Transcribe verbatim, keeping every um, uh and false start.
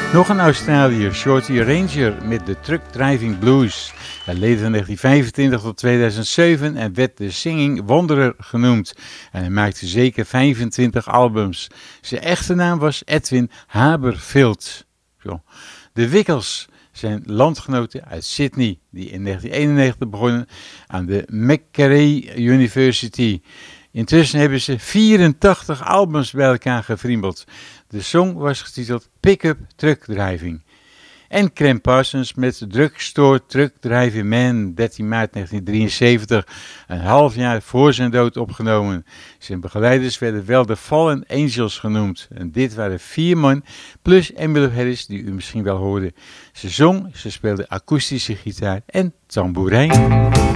Nog een Australiër, Shorty Ranger met de Truck Driving Blues. Hij leefde van negentien vijfentwintig tot tweeduizend zeven en werd de Singing Wanderer genoemd. En hij maakte zeker vijfentwintig albums. Zijn echte naam was Edwin Haberfield. Zo. De Wickels zijn landgenoten uit Sydney, die in negentien eenennegentig begonnen aan de Makerere University. Intussen hebben ze vierentachtig albums bij elkaar gevriemeld. De song was getiteld Pick-up Truck Driving. En Clem Parsons met Drugstore Truck Driving Man, dertien maart negentien drieënzeventig, een half jaar voor zijn dood opgenomen. Zijn begeleiders werden wel de Fallen Angels genoemd. En dit waren vier man, plus Emmylou Harris, die u misschien wel hoorde. Ze zong, ze speelde akoestische gitaar en tamboerijn.